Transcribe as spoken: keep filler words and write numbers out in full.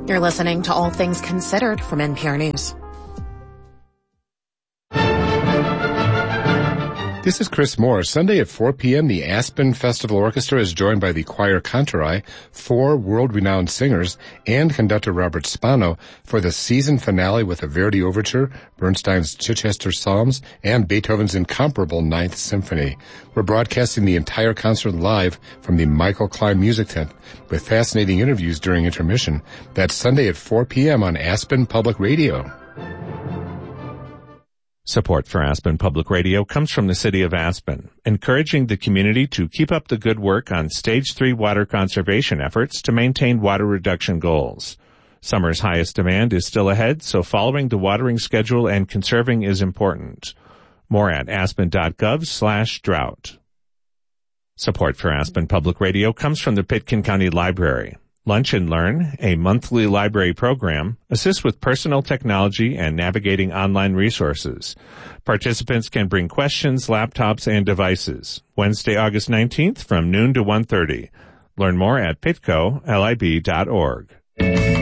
You're listening to All Things Considered from N P R News. This is Chris Moore. Sunday at four p.m., the Aspen Festival Orchestra is joined by the Choir Cantorai, four world-renowned singers, and conductor Robert Spano for the season finale with a Verdi Overture, Bernstein's Chichester Psalms, and Beethoven's incomparable Ninth Symphony. We're broadcasting the entire concert live from the Michael Klein Music Tent with fascinating interviews during intermission. That's Sunday at four p.m. on Aspen Public Radio. Support for Aspen Public Radio comes from the City of Aspen, encouraging the community to keep up the good work on Stage three water conservation efforts to maintain water reduction goals. Summer's highest demand is still ahead, so following the watering schedule and conserving is important. More at aspen.gov slash drought. Support for Aspen Public Radio comes from the Pitkin County Library. Lunch and Learn, a monthly library program, assists with personal technology and navigating online resources. Participants can bring questions, laptops, and devices. Wednesday, August nineteenth from noon to one thirty. Learn more at pitco lib dot org.